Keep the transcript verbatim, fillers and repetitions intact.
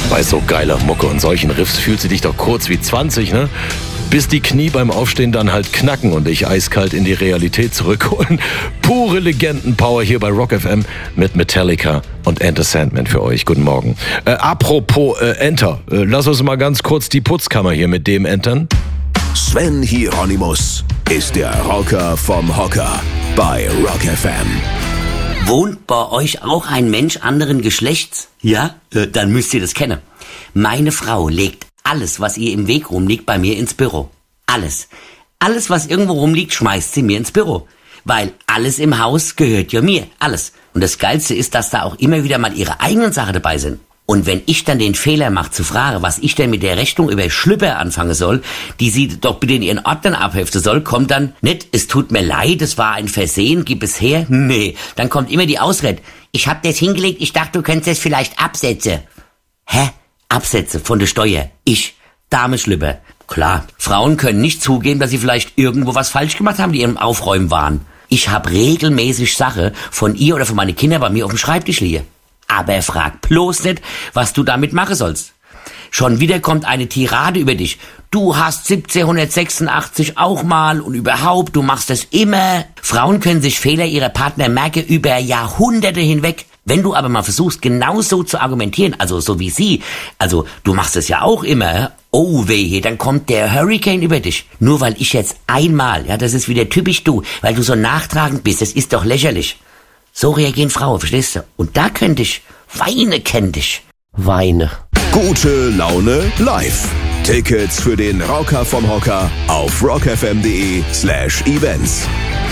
Bei so geiler Mucke und solchen Riffs fühlst du dich doch kurz wie zwanzig, ne? Bis die Knie beim Aufstehen dann halt knacken und dich eiskalt in die Realität zurückholen. Pure Legendenpower hier bei Rock F M mit Metallica und Enter Sandman für euch. Guten Morgen. Äh, apropos äh, Enter, äh, lass uns mal ganz kurz die Putzkammer hier mit dem entern. Sven Hieronymus ist der Rocker vom Hocker bei Rock F M. Wohnt bei euch auch ein Mensch anderen Geschlechts? Ja? Äh, dann müsst ihr das kennen. Meine Frau legt alles, was ihr im Weg rumliegt, bei mir ins Büro. Alles. Alles, was irgendwo rumliegt, schmeißt sie mir ins Büro. Weil alles im Haus gehört ja mir. Alles. Und das Geilste ist, dass da auch immer wieder mal ihre eigenen Sachen dabei sind. Und wenn ich dann den Fehler mache zu fragen, was ich denn mit der Rechnung über Schlüpper anfangen soll, die sie doch bitte in ihren Ordnern abheften soll, kommt dann nicht, es tut mir leid, es war ein Versehen, gib es her. Nee, dann kommt immer die Ausrede, ich hab das hingelegt, ich dachte, du könntest es vielleicht absetzen. Hä? Absätze von der Steuer. Ich, Dame Schlüpper. Klar, Frauen können nicht zugeben, dass sie vielleicht irgendwo was falsch gemacht haben, die ihrem Aufräumen waren. Ich habe regelmäßig Sache von ihr oder von meinen Kindern bei mir auf dem Schreibtisch liegen. Aber frag bloß nicht, was du damit machen sollst. Schon wieder kommt eine Tirade über dich. Du hast siebzehnhundertsechsundachtzig auch mal und überhaupt, du machst es immer. Frauen können sich Fehler ihrer Partner merken über Jahrhunderte hinweg. Wenn du aber mal versuchst, genauso zu argumentieren, also so wie sie, also du machst es ja auch immer, oh wehe, dann kommt der Hurricane über dich. Nur weil ich jetzt einmal, ja, das ist wieder typisch du, weil du so nachtragend bist, das ist doch lächerlich. So reagieren Frauen, verstehst du? Und da könnte ich, weine kenn dich. Weine. Gute Laune live. Tickets für den Rocker vom Hocker auf rockfm.de slash events.